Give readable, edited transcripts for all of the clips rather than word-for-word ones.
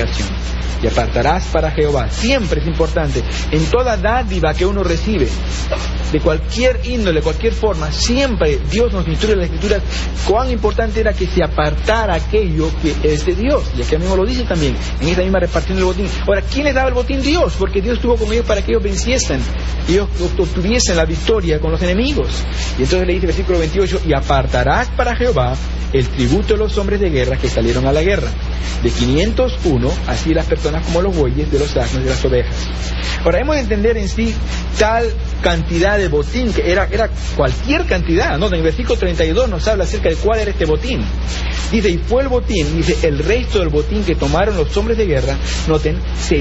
separación. Y apartarás para Jehová. Siempre es importante, en toda dádiva que uno recibe, de cualquier índole, cualquier forma, siempre Dios nos instruye en las Escrituras cuán importante era que se apartara aquello que es de Dios. Y aquí mismo lo dice también, en esta misma repartición del botín. Ahora, ¿quién les daba el botín? Dios, porque Dios estuvo con ellos para que ellos venciesen, ellos obtuviesen la victoria con los enemigos. Y entonces le dice el versículo 28, y apartarás para Jehová el tributo de los hombres de guerra que salieron a la guerra, de 501, así las personas como los bueyes, de los asnos y de las ovejas. Ahora, hemos de entender en sí tal cantidad de botín, que era cualquier cantidad, ¿no? En el versículo 32 nos habla acerca de cuál era este botín. Dice, y fue el botín, dice, el resto del botín que tomaron los hombres de guerra, noten,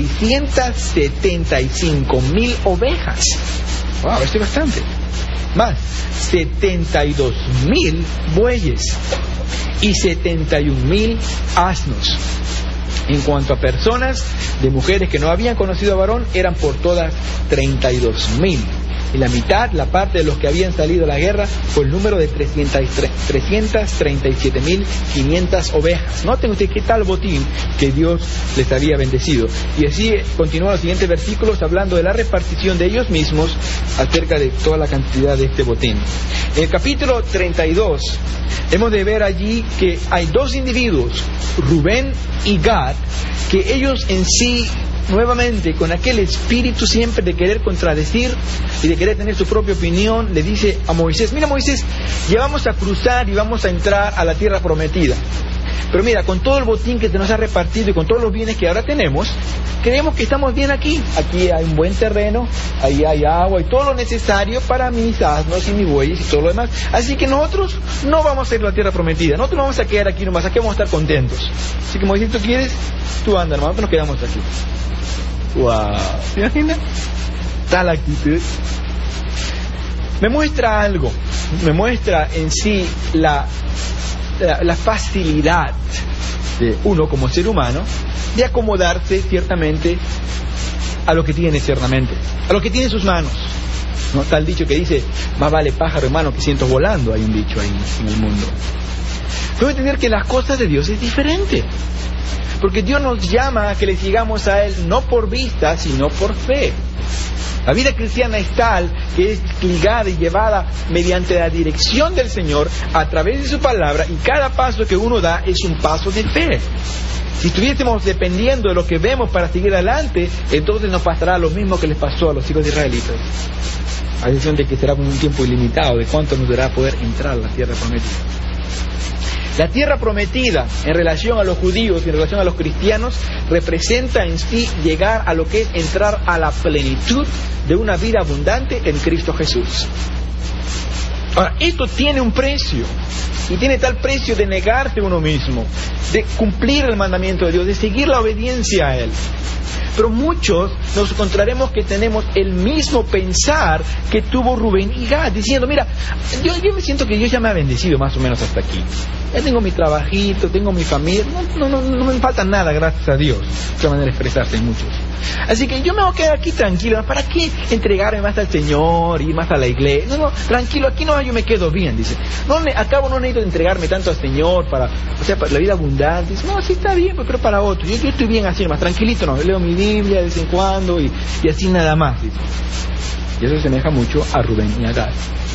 675,000 ovejas. Wow, esto es bastante. Más, 72,000 bueyes y 71,000 asnos. En cuanto a personas, de mujeres que no habían conocido a varón, eran por todas 32,000. Y la mitad, la parte de los que habían salido a la guerra, fue el número de 337,500 ovejas. Noten ustedes qué tal botín que Dios les había bendecido. Y así continúan los siguientes versículos hablando de la repartición de ellos mismos acerca de toda la cantidad de este botín. En el capítulo 32 hemos de ver allí que hay dos individuos, Rubén y Gad, que ellos en sí, nuevamente, con aquel espíritu siempre de querer contradecir y de querer tener su propia opinión, le dice a Moisés, mira Moisés, ya vamos a cruzar y vamos a entrar a la tierra prometida. Pero mira, con todo el botín que se nos ha repartido y con todos los bienes que ahora tenemos, creemos que estamos bien aquí. Aquí hay un buen terreno, ahí hay agua y todo lo necesario para mis asnos y mis bueyes y todo lo demás. Así que nosotros no vamos a ir a la tierra prometida, nosotros vamos a quedar aquí nomás, aquí vamos a estar contentos. Así que Moisés, ¿tú quieres? Tú anda, hermano, nosotros nos quedamos aquí. ¡Wow! ¿Se imagina? Tal actitud. Me muestra algo, me muestra en sí la facilidad de uno como ser humano de acomodarse ciertamente a lo que tiene ciertamente, a lo que tiene en sus manos. ¿No? Tal dicho que dice, más vale pájaro hermano que cientos volando, hay un dicho ahí en el mundo. Debo entender que las cosas de Dios es diferente, porque Dios nos llama a que le sigamos a Él no por vista, sino por fe. La vida cristiana es tal que es ligada y llevada mediante la dirección del Señor a través de su palabra, y cada paso que uno da es un paso de fe. Si estuviésemos dependiendo de lo que vemos para seguir adelante, entonces nos pasará lo mismo que les pasó a los hijos de israelitas, a excepción de que será con un tiempo ilimitado de cuánto nos dará poder entrar a la tierra prometida. La tierra prometida en relación a los judíos y en relación a los cristianos representa en sí llegar a lo que es entrar a la plenitud de una vida abundante en Cristo Jesús. Ahora, esto tiene un precio, y tiene tal precio de negarse a uno mismo, de cumplir el mandamiento de Dios, de seguir la obediencia a Él. Pero muchos nos encontraremos que tenemos el mismo pensar que tuvo Rubén y Gad, diciendo, mira, yo me siento que Dios ya me ha bendecido más o menos hasta aquí. Ya tengo mi trabajito, tengo mi familia, no me falta nada, gracias a Dios. Es una manera de expresarse en muchos. Así que yo me voy a quedar aquí tranquilo. ¿Para qué entregarme más al Señor, ir más a la iglesia? No, tranquilo, aquí no, yo me quedo bien, dice. Acabo no necesito entregarme tanto al Señor para la vida abundante. Dice, no, sí está bien, pero para otros. Yo estoy bien así, más tranquilito, no, leo mi Biblia de vez en cuando y así nada más, dice. Y eso se asemeja mucho a Rubén y a Gad.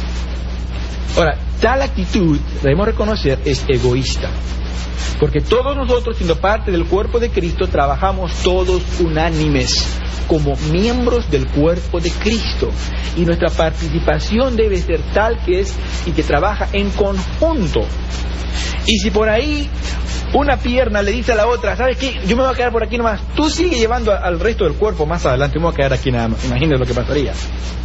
Ahora, tal actitud, debemos reconocer, es egoísta. Porque todos nosotros, siendo parte del cuerpo de Cristo, trabajamos todos unánimes, como miembros del cuerpo de Cristo. Y nuestra participación debe ser tal que es y que trabaja en conjunto. Y si por ahí una pierna le dice a la otra, ¿sabes qué? Yo me voy a quedar por aquí nomás. Tú sigue llevando al resto del cuerpo más adelante, me voy a quedar aquí nada más. Imagínate lo que pasaría.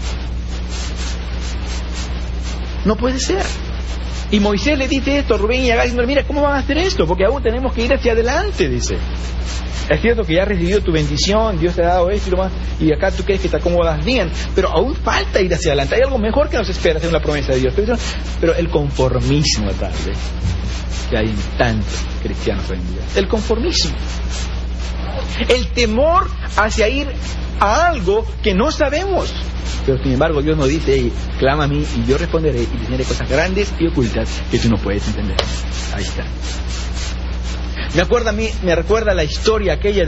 No puede ser. Y Moisés le dice esto a Rubén y a Gad, diciendo, mira, ¿cómo van a hacer esto? Porque aún tenemos que ir hacia adelante, dice. Es cierto que ya has recibido tu bendición, Dios te ha dado esto y lo más, y acá tú crees que te acomodas bien, pero aún falta ir hacia adelante. Hay algo mejor que nos espera, según la promesa de Dios. Pero el conformismo, tal vez, que hay en tantos cristianos hoy en día. El conformismo. El temor hacia ir a algo que no sabemos. Pero sin embargo Dios nos dice, hey, clama a mí y yo responderé y te enseñaré cosas grandes y ocultas que tú no puedes entender. Ahí está. Me recuerda la historia aquella